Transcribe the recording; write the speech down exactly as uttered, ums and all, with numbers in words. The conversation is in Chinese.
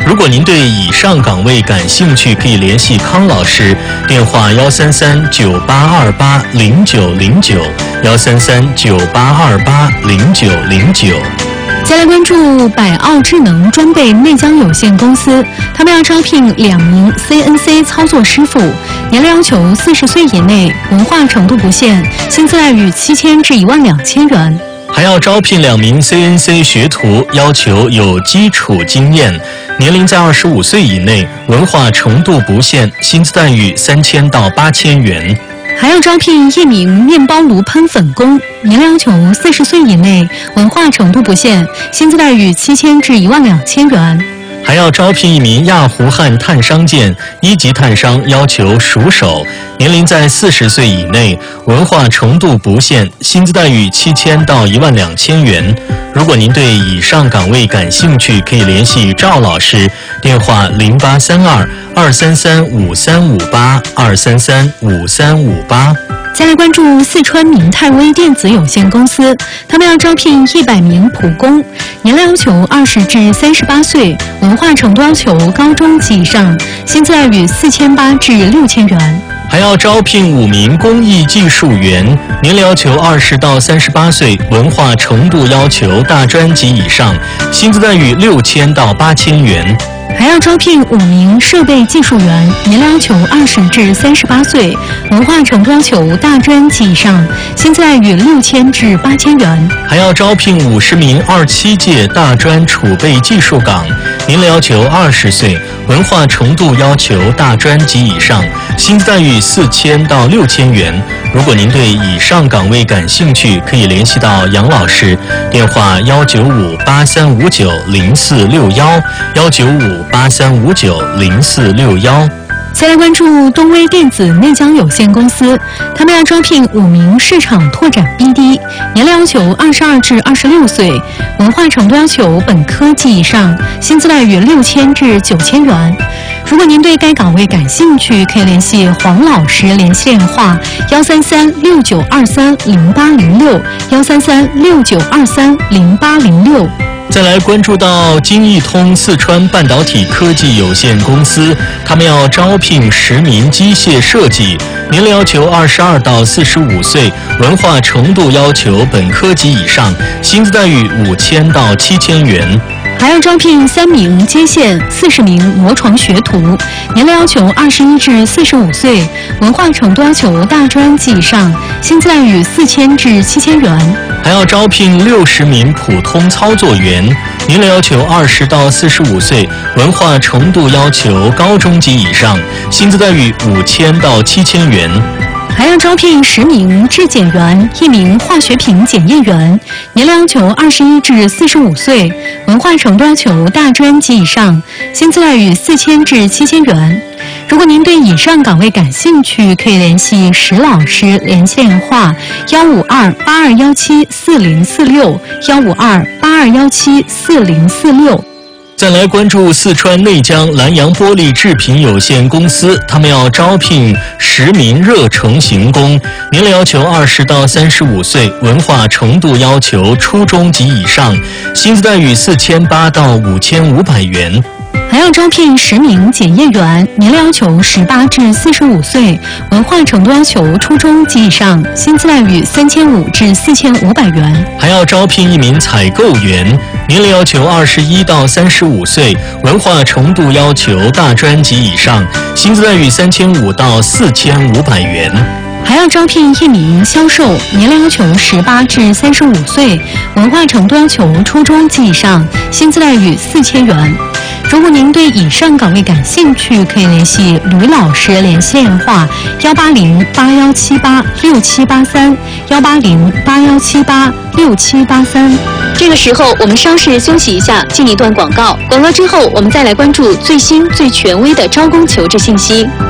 如果您对以上岗位感兴趣，可以联系康老师，电话幺三三九八二八零九零九，幺三三九八二八零九零九。 再来关注百奥智能装备内江有限公司，他们要招聘两名 C N C 操作师傅，年龄要求四十岁以内，文化程度不限，薪资待遇七千至一万两千元。 还要招聘两名 C N C 学徒，要求有基础经验，年龄在二十五岁以内，文化程度不限，薪资待遇三千到八千元。 还要招聘一名面包炉喷粉工，年龄要求四十岁以内，文化程度不限，薪资待遇七千至一万两千元。 还要招聘一名亚湖汉碳商件一级碳商，要求熟手，年龄在四十岁以内，文化程度不限，薪资待遇七千到一万两千元。如果您对以上岗位感兴趣，可以联系赵老师，电话零八三二二三三五三五八二三三五三五八。 再来关注四川明泰微电子有限公司，他们要招聘一百名普工，年龄要求二十至三十八岁，文化程度要求高中及以上，薪资待遇四千八至六千元。 还要招聘五名工艺技术员，年龄要求二十到三十八岁，文化程度要求大专及以上，薪资待遇六千到八千元。 还要招聘五名设备技术员，年龄要求二十至三十八岁，文化程度要求大专及以上，薪资待遇六千至八千元。 还要招聘五十名二七届大专储备技术岗，年龄要求二十岁，文化程度要求大专及以上，薪资待遇四千到六千元。如果您对以上岗位感兴趣，可以联系到杨老师，电话幺九五八三五九零四六幺，幺九五八三五九零四六幺。 再来关注东威电子内江有限公司，他们要招聘五名市场拓展 B D， 年龄要求二十二至二十六岁，文化程度要求本科及以上，薪资待遇六千至九千元。如果您对该岗位感兴趣，可以联系黄老师，联系电话幺三三六九二三零八零六，幺三三六九二三零八零六。 再来关注到金益通四川半导体科技有限公司，他们要招聘十名机械设计，年龄要求二十二到四十五岁，文化程度要求本科及以上，薪资待遇五千到七千元。 还要招聘三名接线、四十名磨床学徒，年龄要求二十一至四十五岁，文化程度要求大专及以上，薪资待遇四千至七千元。 还要招聘六十名普通操作员，年龄要求二十到四十五岁，文化程度要求高中及以上，薪资待遇五千到七千元。 还要招聘十名质检员，一名化学品检验员，年龄要求二十一至四十五岁，文化程度要求大专及以上，薪资待遇四千至七千元。如果您对以上岗位感兴趣，可以联系石老师，联系电话幺五二八二幺七四零四六，幺五二八二幺七四零四六。 再来关注四川内江南洋玻璃制品有限公司，他们要招聘十名热成型工，年龄要求二十到三十五岁，文化程度要求初中及以上，薪资待遇四千八到五千五百元。 还要招聘十名检验员，年龄要求十八至四十五岁，文化程度要求初中及以上，薪资待遇三千五至四千五百元。 还要招聘一名采购员，年龄要求二十一到三十五岁，文化程度要求大专及以上，薪资待遇三千五到四千五百元。 还要招聘一名销售，年龄要求十八至三十五岁，文化程度要求初中及以上，薪资待遇四千元。如果您对以上岗位感兴趣，可以联系吕老师，联系电话幺八零八幺七八六七八三，幺八零八幺七八六七八三。这个时候，我们稍事休息一下，进一段广告。广告之后，我们再来关注最新最权威的招工求职信息。